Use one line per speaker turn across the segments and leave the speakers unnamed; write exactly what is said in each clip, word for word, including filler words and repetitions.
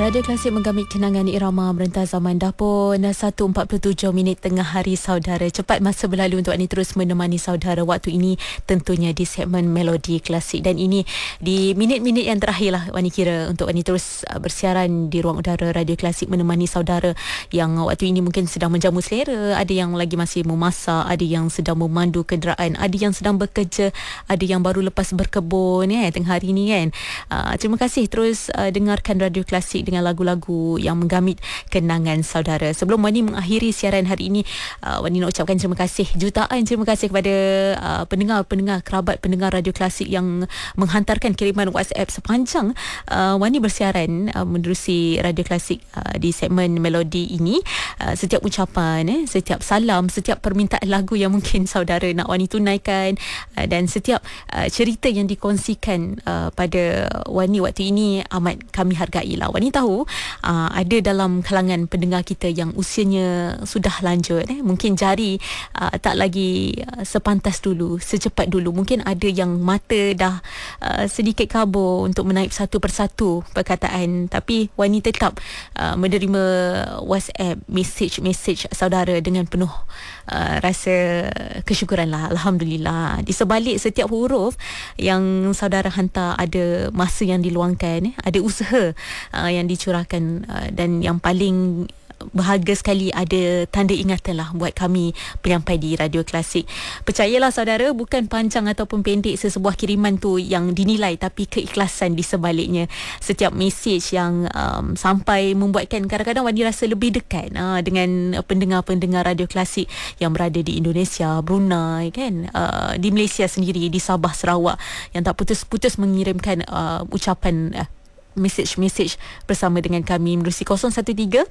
Radio Klasik menggamit kenangan irama merentas zaman. Dah pun satu empat puluh tujuh minit tengah hari saudara. Cepat masa berlalu untuk Wani terus menemani saudara waktu ini, tentunya di segmen Melodi Klasik. Dan ini di minit-minit yang terakhir lah Wani kira untuk Wani terus bersiaran di ruang udara Radio Klasik menemani saudara yang waktu ini mungkin sedang menjamu selera, ada yang lagi masih memasak, ada yang sedang memandu kenderaan, ada yang sedang bekerja, ada yang baru lepas berkebun ya tengah hari ini kan. Uh, terima kasih terus uh, dengarkan Radio Klasik dengan lagu-lagu yang menggamit kenangan saudara. Sebelum Wani mengakhiri siaran hari ini, uh, Wani nak ucapkan terima kasih, jutaan terima kasih kepada uh, pendengar-pendengar, kerabat pendengar Radio Klasik yang menghantarkan kiriman WhatsApp sepanjang uh, Wani bersiaran uh, menerusi Radio Klasik uh, di segmen Melodi ini. Uh, setiap ucapan, eh, setiap salam, setiap permintaan lagu yang mungkin saudara nak Wani tunaikan, uh, dan setiap uh, cerita yang dikongsikan uh, pada Wani waktu ini amat kami hargai lah. Wani tahu uh, ada dalam kalangan pendengar kita yang usianya sudah lanjut, eh? Mungkin jari uh, tak lagi uh, sepantas dulu, secepat dulu. Mungkin ada yang mata dah uh, sedikit kabur untuk menaip satu persatu perkataan, tapi Wani tetap uh, menerima WhatsApp, message-message saudara dengan penuh uh, rasa kesyukuran lah. Alhamdulillah, di sebalik setiap huruf yang saudara hantar ada masa yang diluangkan, eh? Ada usaha uh, yang dicurahkan, uh, dan yang paling berharga sekali ada tanda ingatan lah buat kami penyampai di Radio Klasik. Percayalah saudara, bukan panjang ataupun pendek sesebuah kiriman tu yang dinilai, tapi keikhlasan di sebaliknya. Setiap mesej yang um, sampai membuatkan kadang-kadang Wani rasa lebih dekat uh, dengan pendengar-pendengar Radio Klasik yang berada di Indonesia, Brunei kan, uh, di Malaysia sendiri, di Sabah, Sarawak, yang tak putus-putus mengirimkan uh, ucapan uh, mesej-mesej bersama dengan kami menerusi kosong satu tiga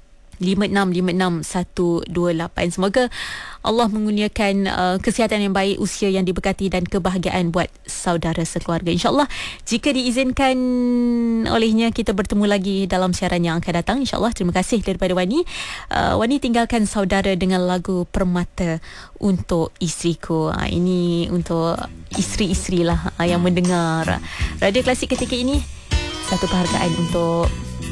lima enam lima enam satu dua lapan. Semoga Allah mengurniakan uh, kesihatan yang baik, usia yang diberkati dan kebahagiaan buat saudara sekeluarga. InsyaAllah jika diizinkan olehnya kita bertemu lagi dalam siaran yang akan datang, InsyaAllah. Terima kasih daripada Wani. uh, Wani tinggalkan saudara dengan lagu Permata untuk Isteriku. uh, Ini untuk isteri-isteri lah uh, yang mendengar Radio Klasik ketika ini. Satu penghargaan untuk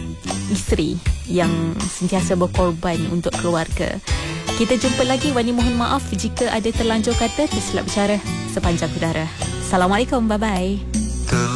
isteri yang sentiasa berkorban untuk keluarga. Kita jumpa lagi. Wani mohon maaf jika ada terlanjur kata tersilap bicara sepanjang udara. Assalamualaikum, bye bye.